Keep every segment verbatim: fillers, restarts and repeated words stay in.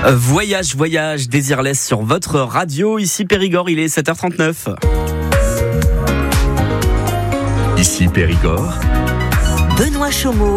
Voyage, voyage, Désirless sur votre radio. Ici Périgord, il est sept heures trente-neuf. Ici Périgord. Benoît Chaumeau.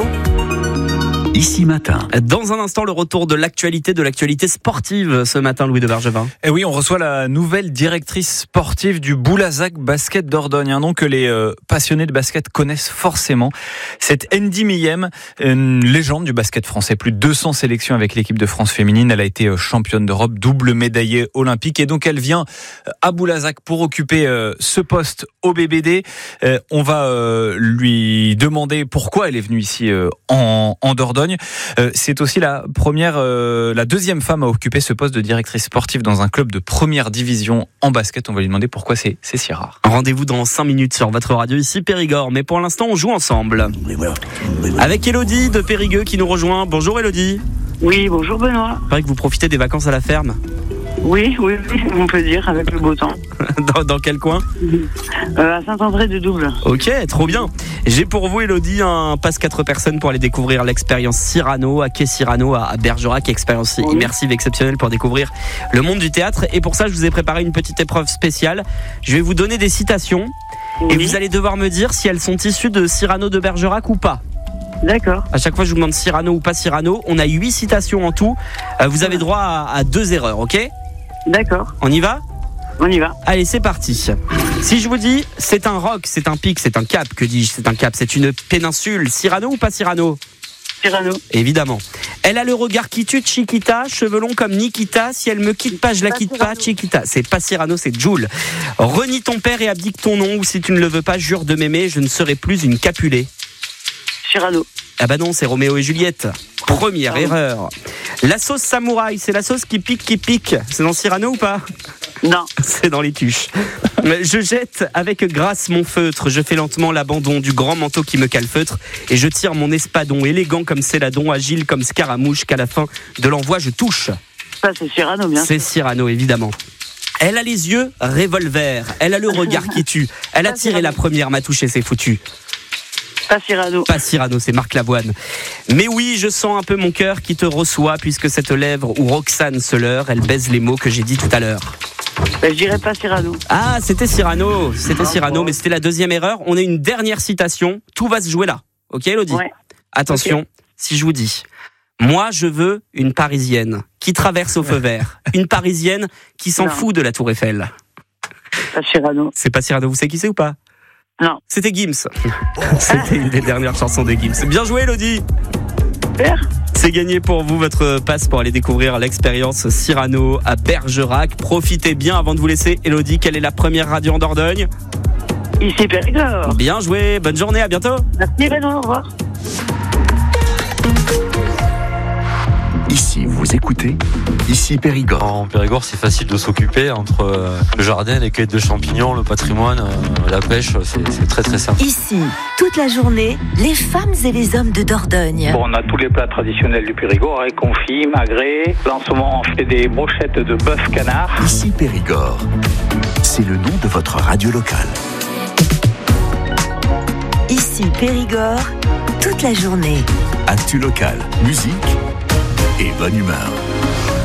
Ici Matin. Dans un instant, le retour de l'actualité, de l'actualité sportive ce matin, Louis de Bergevin. Et oui, on reçoit la nouvelle directrice sportive du Boulazac Basket Dordogne, un nom que les euh, passionnés de basket connaissent forcément. C'est Andy Miyem, une légende du basket français, plus de deux cents sélections avec l'équipe de France féminine. Elle a été euh, championne d'Europe, double médaillée olympique, et donc elle vient à Boulazac pour occuper euh, ce poste au B B D. Euh, on va euh, lui demander pourquoi elle est venue ici euh, en, en Dordogne. Euh, c'est aussi la première, euh, la deuxième femme à occuper ce poste de directrice sportive dans un club de première division en basket. On va lui demander pourquoi c'est, c'est si rare. Rendez-vous dans cinq minutes sur votre radio ici Périgord. Mais pour l'instant, on joue ensemble. Avec Elodie de Périgueux qui nous rejoint. Bonjour Elodie. Oui, bonjour Benoît. Il paraît que vous profitez des vacances à la ferme. Oui, oui, oui, on peut dire, avec le beau temps. dans, dans quel coin ? euh, À Saint-André-de-Double. Ok, trop bien. J'ai pour vous, Elodie, un passe quatre personnes pour aller découvrir l'expérience Cyrano, à Quai Cyrano, à Bergerac, expérience oui. immersive exceptionnelle pour découvrir le monde du théâtre. Et pour ça, je vous ai préparé une petite épreuve spéciale. Je vais vous donner des citations oui. et vous allez devoir me dire si elles sont issues de Cyrano de Bergerac ou pas. D'accord. À chaque fois, je vous demande Cyrano ou pas Cyrano. On a huit citations en tout. Vous avez droit à, à deux erreurs, ok ? D'accord. On y va ? On y va. Allez, c'est parti. Si je vous dis, c'est un roc, c'est un pic, c'est un cap, que dis-je ? C'est un cap, c'est une péninsule. Cyrano ou pas Cyrano ? Cyrano. Évidemment. Elle a le regard qui tue, Chiquita, cheveux longs comme Nikita. Si elle me quitte pas, je la quitte pas, Chiquita. C'est pas Cyrano, c'est Joule. Renie ton père et abdique ton nom, ou si tu ne le veux pas, jure de m'aimer, je ne serai plus une Capulet. Cyrano. Ah bah non, c'est Roméo et Juliette. Première ah oui. erreur. La sauce samouraï, c'est la sauce qui pique, qui pique. C'est dans Cyrano ou pas ? Non. C'est dans les tuches. Je jette avec grâce mon feutre. Je fais lentement l'abandon du grand manteau qui me calfeutre. Et je tire mon espadon, élégant comme Céladon, agile comme Scaramouche, qu'à la fin de l'envoi je touche. Ça c'est Cyrano, bien sûr. C'est Cyrano, évidemment. Elle a les yeux revolver. Elle a le regard qui tue. Elle a tiré la première, m'a touché, c'est foutu. Pas Cyrano. Pas Cyrano, c'est Marc Lavoine. Mais oui, je sens un peu mon cœur qui te reçoit, puisque cette lèvre où Roxane se leurre, elle baise les mots que j'ai dit tout à l'heure. Ben, je dirais pas Cyrano. Ah, c'était Cyrano, c'était ah, Cyrano, bon. Mais c'était la deuxième erreur. On a une dernière citation, tout va se jouer là. Ok, Elodie ? Ouais. Attention, okay. Si je vous dis, moi je veux une Parisienne qui traverse au feu vert, une Parisienne qui s'en non. fout de la Tour Eiffel. Pas Cyrano. C'est pas Cyrano, vous savez qui c'est ou pas ? Non. C'était Gims. C'était une des dernières chansons de Gims. Bien joué, Elodie. Super. C'est gagné pour vous, votre passe pour aller découvrir l'expérience Cyrano à Bergerac. Profitez bien avant de vous laisser. Elodie, quelle est la première radio en Dordogne ? Ici Périgord. Bien joué, bonne journée, à bientôt. Merci Benoît, au revoir. Ici, vous écoutez Ici Périgord. En Périgord, c'est facile de s'occuper entre euh, le jardin, les cueillettes de champignons, le patrimoine, euh, la pêche, c'est, c'est très très simple. Ici, toute la journée, les femmes et les hommes de Dordogne. Bon, on a tous les plats traditionnels du Périgord, hein, confits, magrets. Là, en ce moment, on fait des brochettes de bœuf canard. Ici Périgord, c'est le nom de votre radio locale. Ici Périgord, toute la journée. Actu locale, musique et bonne humeur.